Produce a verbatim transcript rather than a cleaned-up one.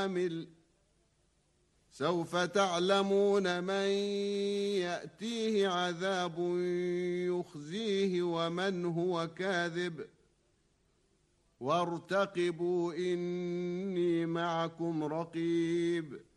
عامل سوف تعلمون من يأتيه عذاب يخزيه ومن هو كاذب وارتقبوا إني معكم رقيب